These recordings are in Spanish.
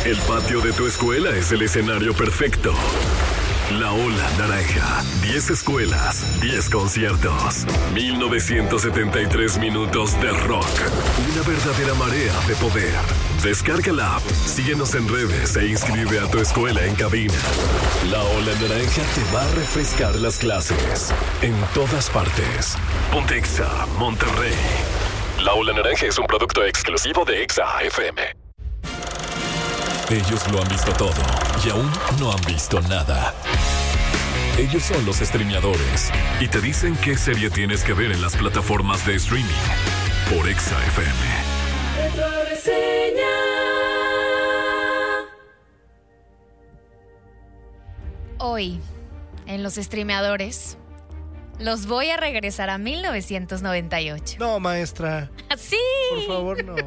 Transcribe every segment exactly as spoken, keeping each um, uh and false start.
El patio de tu escuela es el escenario perfecto. La Ola Naranja. diez escuelas, diez conciertos. mil novecientos setenta y tres minutos de rock. Una verdadera marea de poder. Descarga la app, síguenos en redes e inscribe a tu escuela en cabina. La Ola Naranja te va a refrescar las clases. En todas partes. Ponte Exa, Monterrey. La Ola Naranja es un producto exclusivo de Exa F M. Ellos lo han visto todo y aún no han visto nada. Ellos son los streameadores y te dicen qué serie tienes que ver en las plataformas de streaming por Exa F M. Retroreseña. Hoy, en los streameadores, los voy a regresar a mil novecientos noventa y ocho. No, maestra. Sí. Por favor, no.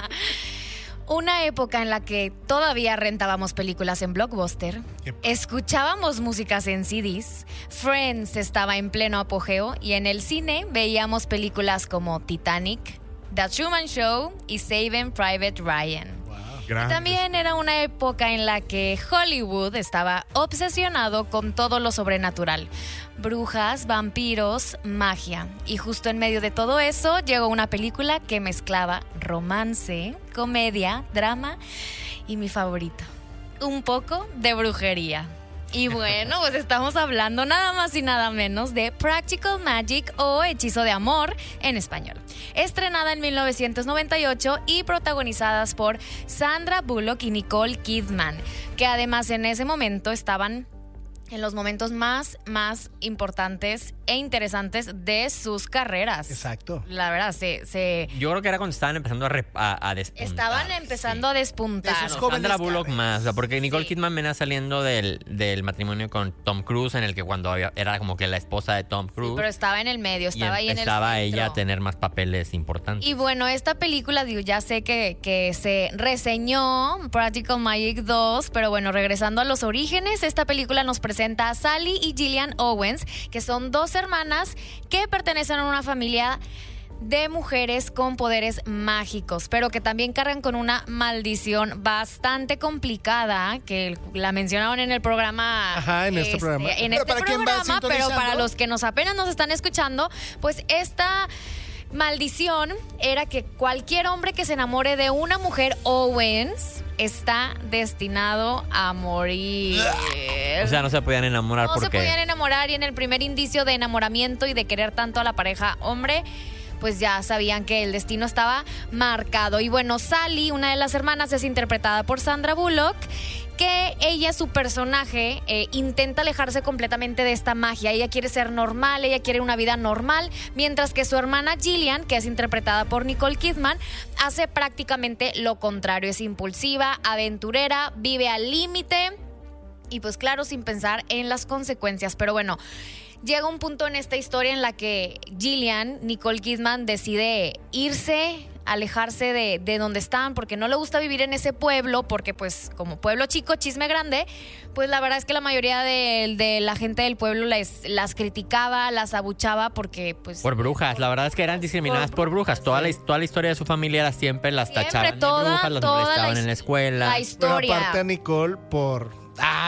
Una época en la que todavía rentábamos películas en Blockbuster, yep. Escuchábamos músicas en C Ds, Friends estaba en pleno apogeo y en el cine veíamos películas como Titanic, The Truman Show y Saving Private Ryan. Y también era una época en la que Hollywood estaba obsesionado con todo lo sobrenatural. Brujas, vampiros, magia. Y justo en medio de todo eso llegó una película que mezclaba romance, comedia, drama y mi favorito, un poco de brujería. Y bueno, pues estamos hablando nada más y nada menos de Practical Magic o Hechizo de Amor en español. Estrenada en mil novecientos noventa y ocho y protagonizadas por Sandra Bullock y Nicole Kidman, que además en ese momento estaban en los momentos más, más importantes e interesantes de sus carreras. Exacto. La verdad, se... se Yo creo que era cuando estaban empezando a, rep, a, a despuntar. Estaban empezando sí. a despuntar. No, Sandra Bullock más, o sea, porque Nicole sí. Kidman venía saliendo del, del matrimonio con Tom Cruise, en el que cuando había, era como que la esposa de Tom Cruise. Sí, pero estaba en el medio, estaba ahí en el centro. Empezaba ella a tener más papeles importantes. Y bueno, esta película, digo, ya sé que, que se reseñó, Practical Magic dos, pero bueno, regresando a los orígenes, esta película nos presenta a Sally y Gillian Owens, que son dos hermanas que pertenecen a una familia de mujeres con poderes mágicos, pero que también cargan con una maldición bastante complicada, que la mencionaron en el programa. Ajá, en este, este programa. En este para programa, pero para los que nos apenas nos están escuchando, pues esta maldición era que cualquier hombre que se enamore de una mujer Owens está destinado a morir. O sea, no se podían enamorar no porque... No se podían enamorar y en el primer indicio de enamoramiento y de querer tanto a la pareja hombre, pues ya sabían que el destino estaba marcado. Y bueno, Sally, una de las hermanas, es interpretada por Sandra Bullock, que ella, su personaje, eh, intenta alejarse completamente de esta magia. Ella quiere ser normal, ella quiere una vida normal, mientras que su hermana Gillian, que es interpretada por Nicole Kidman, hace prácticamente lo contrario. Es impulsiva, aventurera, vive al límite y pues claro, sin pensar en las consecuencias. Pero bueno, llega un punto en esta historia en la que Gillian, Nicole Kidman, decide irse, alejarse de, de donde están, porque no le gusta vivir en ese pueblo, porque pues como pueblo chico, chisme grande, pues la verdad es que la mayoría de, de la gente del pueblo les, las criticaba, las abuchaba porque pues... Por brujas, la verdad es que eran discriminadas por, por brujas, brujas. Toda, sí. la, toda la historia de su familia era siempre las siempre, tachaban toda, de brujas, las molestaban en la escuela. La historia. Pero aparte a Nicole por...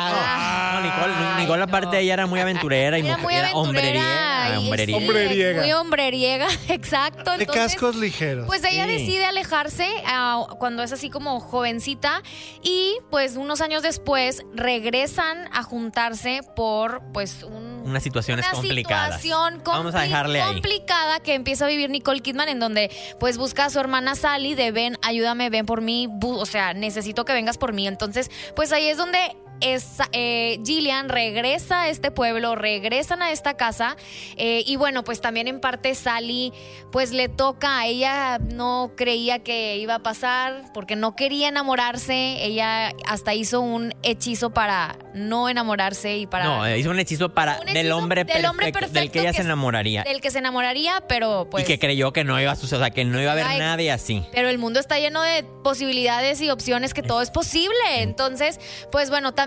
Ah, no, Nicole, Nicole no. aparte ella era muy aventurera y era muy era aventurera, hombreriega, sí, hombreriega. Muy hombreriega, exacto. De Entonces, cascos ligeros. Pues ella sí. decide alejarse uh, cuando es así como jovencita y pues unos años después regresan a juntarse por pues un, unas situaciones una complicadas. Situación compli- Vamos a dejarle ahí. complicada que empieza a vivir Nicole Kidman, en donde pues busca a su hermana Sally de ven, ayúdame, ven por mí, bu- o sea, necesito que vengas por mí. Entonces, pues ahí es donde Es, eh, Gillian regresa a este pueblo, regresan a esta casa eh, y bueno, pues también en parte Sally pues le toca, a ella no creía que iba a pasar porque no quería enamorarse, ella hasta hizo un hechizo para no enamorarse y para... No, hizo un hechizo para un hechizo del, hombre del hombre perfecto, perfecto del que ella que se enamoraría. Del que se enamoraría, pero pues... Y que creyó que no iba a suceder, o sea, que no iba a haber Ay, nadie así. Pero el mundo está lleno de posibilidades y opciones que todo es posible, entonces, pues bueno, también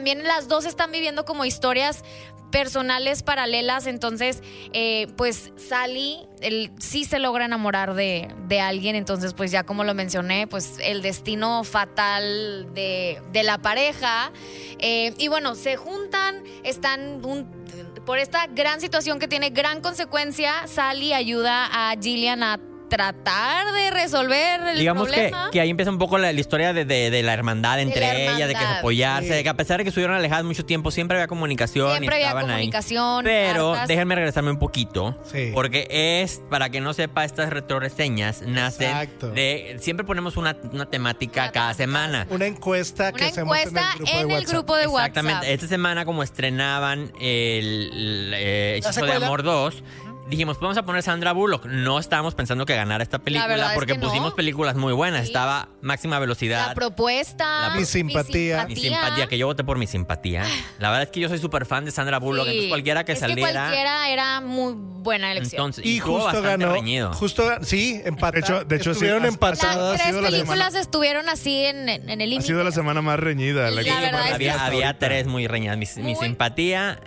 también las dos están viviendo como historias personales paralelas, entonces eh, pues Sally él, sí se logra enamorar de, de alguien, entonces pues ya como lo mencioné, pues el destino fatal de, de la pareja eh, y bueno, se juntan, están un, por esta gran situación que tiene gran consecuencia. Sally ayuda a Gillian a tratar de resolver el Digamos problema. Que, que ahí empieza un poco la, la historia de, de, de la hermandad entre la ellas, de que hermandad. apoyarse, Sí. de que a pesar de que estuvieron alejadas mucho tiempo, siempre había comunicación Siempre y había estaban comunicación, ahí. Pero cartas. déjenme regresarme un poquito, Sí. porque es, para que no sepa, estas retroreseñas nacen Exacto. de, siempre ponemos una, una temática Una cada temática. semana. Una encuesta que Una hacemos encuesta en el grupo en de el WhatsApp. grupo de Exactamente. WhatsApp. Esta semana, como estrenaban el, el, eh, ¿La Hechizo de secuela? Amor dos, dijimos, vamos a poner Sandra Bullock. No estábamos pensando que ganara esta película verdad es porque que no. pusimos películas muy buenas. Sí. Estaba Máxima Velocidad. La propuesta, La- Mi simpatía. Mi simpatía, que yo voté por mi simpatía. La verdad es que yo soy súper fan de Sandra Bullock, Sí. entonces cualquiera que es saliera. Que cualquiera era muy buena elección. Entonces, Y estuvo justo bastante ganó. reñido. Justo, gan- sí, empataron. De hecho- de hecho, sí, estuvieron ha- empatadas. ha Las ha tres sido la películas semana- estuvieron así en, en el Ha límite. sido la semana más reñida. La que- verdad es que había hasta había ahorita. tres muy reñidas. Mi, mi Muy- simpatía,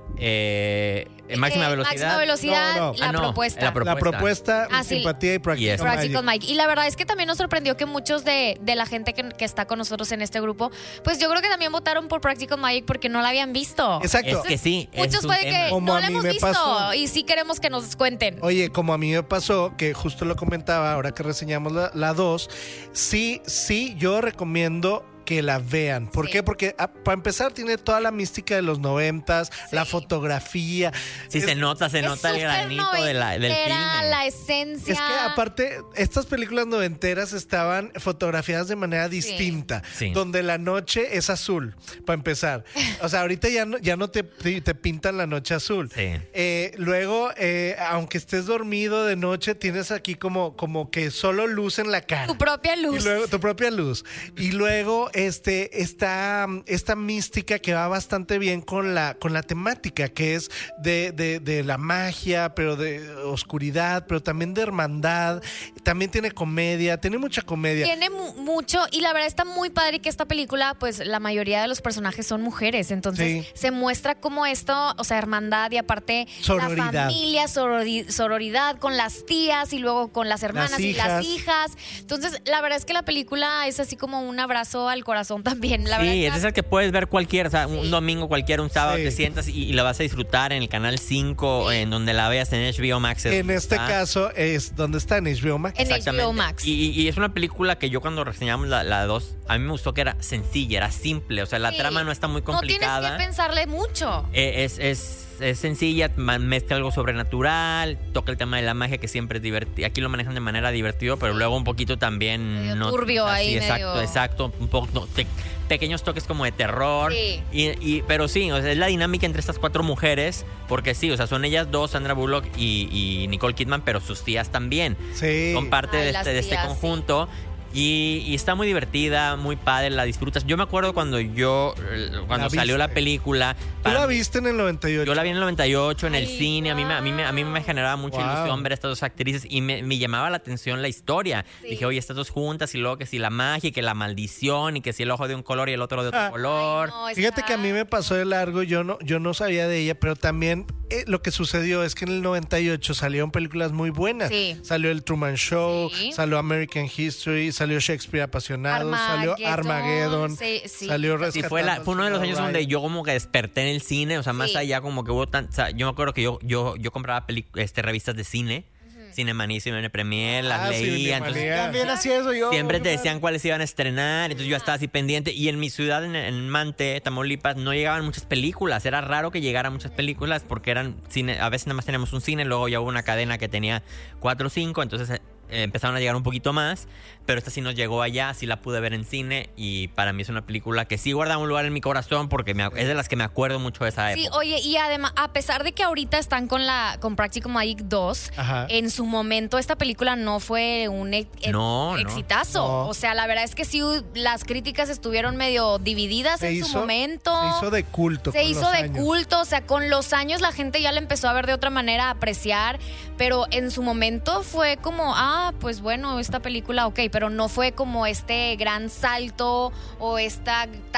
eh, máxima Eh, velocidad. Máxima velocidad, No, no. la Ah, no, propuesta. la pro- La propuesta, Ah, Mi sí. simpatía y Y Practical esta. Practical Magic. Mike. Y la verdad es que también nos sorprendió que muchos de, de la gente que, que está con nosotros en este grupo, pues yo creo que también votaron por Practical Magic porque no la habían visto. Exacto. Es que sí. es Muchos un puede tema. que Como no a la mí hemos me visto pasó. y sí queremos que nos cuenten. Oye, como a mí me pasó, que justo lo comentaba ahora que reseñamos la dos, sí, sí, yo recomiendo que la vean. ¿Por Sí. qué? Porque ah, para empezar tiene toda la mística de los noventas, la fotografía. Sí, Es- se nota, se Es nota el súper granito de la, del noventera, filme. la esencia. Es que aparte, estas películas noventeras estaban fotografiadas de manera distinta, Sí. donde la noche es azul, para empezar. O sea, ahorita ya no, ya no te, te pintan la noche azul. Sí. Eh, luego, eh, aunque estés dormido de noche, tienes aquí como, como que solo luz en la cara. Tu propia luz. Y luego, tu propia luz. Y luego, este, esta, esta mística que va bastante bien con la, con la temática, que es de, de, de la magia, pero de oscuridad, pero también de hermandad. También tiene comedia, tiene mucha comedia. Tiene mu- mucho y la verdad está muy padre que esta película, pues la mayoría de los personajes son mujeres, entonces Sí. se muestra como esto, o sea, hermandad y aparte Sororidad. la familia, sorori- sororidad con las tías y luego con las hermanas Las y las hijas. hijas. Entonces, la verdad es que la película es así como un abrazo al corazón también. La verdad Sí, está- es esa que puedes ver cualquier, o sea, un Sí. domingo cualquiera, un sábado, Sí. te sientas y, y la vas a disfrutar en el canal cinco, Sí. en donde la veas en H B O Max. es En donde este está. caso es donde está en H B O Max. En H B O Exactamente. Max. Y, y- y es una película que yo cuando reseñamos la, la dos, a mí me gustó que era sencilla, era simple, o sea, la Sí. trama no está muy No tienes complicada. que pensarle mucho. Eh, es, es, es sencilla, ma- mezcla algo sobrenatural, toca el tema de la magia que siempre es divertido. Aquí lo manejan de manera divertida, pero luego un poquito también... Medio no, turbio así, ahí, exacto, medio- exacto. Un poco, no, te- pequeños toques como de terror. Sí. Y, y- pero sí, o sea, es la dinámica entre estas cuatro mujeres, porque sí, o sea, son ellas dos, Sandra Bullock y, y Nicole Kidman, pero sus tías también. Sí. Son parte Ay, de, las este, de este tías, conjunto. Y, y está muy divertida, muy padre, la disfrutas. Yo me acuerdo cuando yo, eh, cuando La salió la viste. película. Tú para la mí- viste en el noventa y ocho. yo la vi en el noventa y ocho en el Ay, cine, a mí, me, a, mí me, a mí me generaba mucha Wow. ilusión ver a estas dos actrices y me, me llamaba la atención la historia. Sí. Dije, oye, estas dos juntas y luego que si la magia y que la maldición y que si el ojo de un color y el otro de otro Ah. color. No, Fíjate está- que a mí me pasó de largo, yo no, yo no sabía de ella, pero también eh, lo que sucedió es que en el noventa y ocho salieron películas muy buenas. Sí. Salió el Truman Show, Sí. salió American History, salió Shakespeare Apasionado, salió Armageddon, sí, sí. salió Sí, Rescatando fue, la, al fue uno de los Soldado años donde Ryan. yo como que desperté en el cine, o sea, más Sí. allá como que hubo tan... O sea, yo me acuerdo que yo, yo, yo compraba peli- este, revistas de cine, Cinemaní, Cine Premier, las Ah, leía, entonces... Cinemanía. También hacía eso yo. Siempre te decían cuáles iban a estrenar, entonces yo estaba así pendiente. Y en mi ciudad, en, en Mante, Tamaulipas, no llegaban muchas películas. Era raro que llegaran muchas películas porque eran cine. A veces nada más teníamos un cine, luego ya hubo una cadena que tenía cuatro o cinco, entonces eh, empezaron a llegar un poquito más. Pero esta sí nos llegó allá, sí la pude ver en cine. Y para mí es una película que sí guarda un lugar en mi corazón porque me ac- es de las que me acuerdo mucho de esa Sí, época. oye, y además, a pesar de que ahorita están con la con Practical Magic dos, Ajá. en su momento esta película no fue un ex- ex- No, no. exitazo. No. O sea, la verdad es que sí, las críticas estuvieron medio divididas Se en hizo- su momento. Se hizo de culto. Se con hizo los de años. culto, o sea, con los años la gente ya la empezó a ver de otra manera, a apreciar, pero en su momento fue como, ah, pues bueno, esta película, ok, pero no fue como este gran salto o esta ta-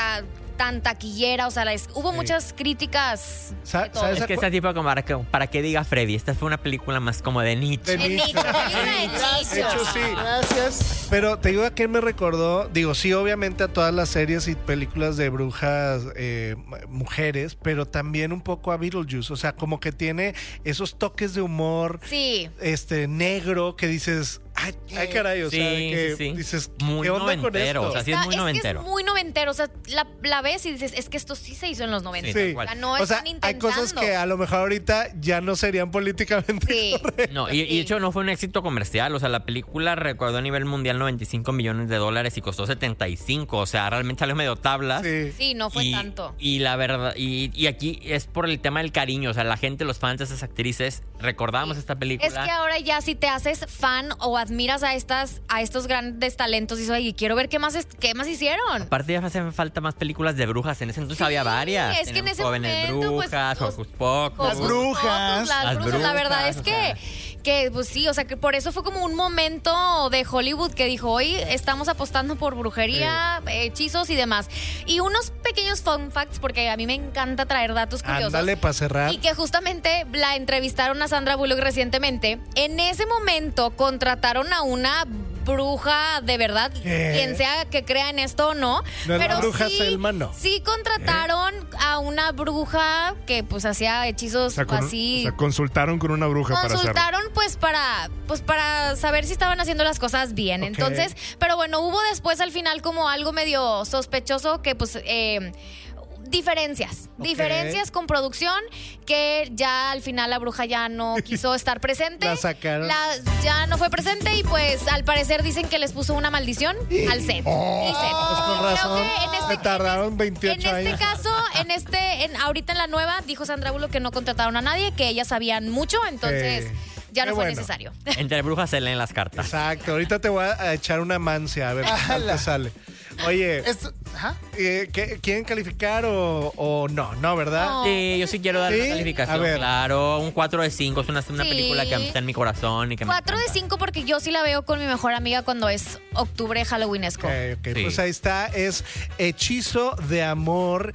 tan taquillera, o sea, la es- hubo muchas críticas. Sa- de todo. ¿sabes Es que acu- esta tipo como para que, para que diga Freddy, esta fue una película más como de nicho. De De nicho. nicho, hay una de De nicho. hecho, sí. Gracias. Pero te digo a qué me recordó, digo, sí, obviamente a todas las series y películas de brujas eh, mujeres, pero también un poco a Beetlejuice, o sea, como que tiene esos toques de humor Sí. este negro que dices, ay, ay caray, o sea, de Sí, que sí, sí. dices, Muy ¿qué onda con noventero, esto? o sea, sí es Está- muy es que noventero. es muy noventero, o sea, la, la ves y dices, es que esto sí se hizo en los noventa. Sí, Sí. tal cual. O sea, no O sea, están hay intentando. cosas que a lo mejor ahorita ya no serían políticamente Sí. correctas. No, y, y de hecho no fue un éxito comercial, o sea, la película recaudó a nivel mundial noventa y cinco millones de dólares y costó setenta y cinco, o sea, realmente salió medio tablas. Sí. Sí, no fue y, tanto. Y la verdad, y, y aquí es por el tema del cariño, o sea, la gente, los fans de esas actrices, recordamos esta película. Es que ahora ya si te haces fan o admiras a estas a estos grandes talentos, dices, oye, quiero ver qué más es- qué más hicieron. Aparte ya hacen falta más películas de brujas, en ese entonces Sí, había varias. es que en Teníamos ese Jóvenes momento, pues, brujas, los- Hocus Pocus. Las Hocus brujas. Pocus, las, Las brujas. La verdad brujas, es o que, sea. que, pues sí, o sea, que por eso fue como un momento de Hollywood que dijo, hoy estamos apostando por brujería, hechizos y demás. Y unos pequeños fun facts, porque a mí me encanta traer datos curiosos. Ándale para cerrar. Y que justamente la entrevistaron a Sandra Bullock recientemente. En ese momento contrataron a una bruja de verdad, ¿Qué? quien sea que crea en esto o no. No es la pero bruja sí, Selma, no. sí contrataron a una bruja que pues hacía hechizos O sea, con- así. o sea, consultaron con una bruja para hacerlo. Consultaron pues para pues para saber si estaban haciendo las cosas bien. Ok. Entonces, pero bueno, hubo después al final como algo medio sospechoso que pues eh, diferencias, Ok. diferencias con producción que ya al final la bruja ya no quiso estar presente. La sacaron. La- ya no fue presente y pues al parecer dicen que les puso una maldición al set. Oh, Dicen. pues con Creo razón, que en este- se tardaron en es- veintiocho En años. este caso, en este, en, ahorita en la nueva, dijo Sandra Bullock que no contrataron a nadie, que ellas sabían mucho, entonces Sí. ya no Qué fue bueno. necesario. Entre brujas se leen las cartas. Exacto, ahorita te voy a echar una mancia a ver qué tal te sale. Oye, Esto, ajá. eh, ¿qué- ¿quieren calificar o, o no? No, ¿verdad? No. Sí, yo sí quiero dar ¿Sí? una A calificación, ver. claro. Un cuatro de cinco, es una, una Sí. película que está en mi corazón y que me Cuatro de encanta. cinco porque yo sí la veo con mi mejor amiga cuando es octubre halloweenesco. Ok, ok, Sí. pues ahí está, es Hechizo de Amor,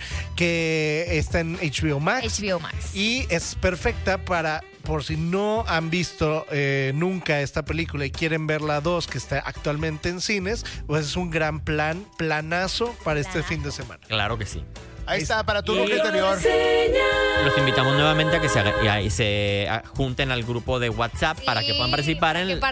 que está en H B O Max. H B O Max. Y es perfecta para, por si no han visto eh, nunca esta película y quieren ver la dos que está actualmente en cines, pues es un gran plan, planazo para este Planazo. fin de semana. Claro que sí. Ahí está, para tu Y- look interior. Los invitamos nuevamente a que se, haga- y se ah, junten al grupo de WhatsApp para que puedan Sí, participar para en que el...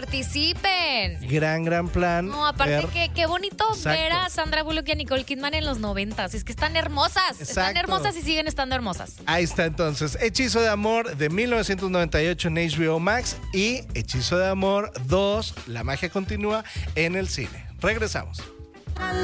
Eh, participen. Gran, gran plan. No, aparte ver- que qué bonito Exacto. ver a Sandra Bullock y a Nicole Kidman en los noventas. Es que están hermosas. Están Exacto. hermosas y siguen estando hermosas. Ahí está entonces, Hechizo de Amor de mil novecientos noventa y ocho en H B O Max y Hechizo de Amor dos, La magia continúa en el cine. Regresamos.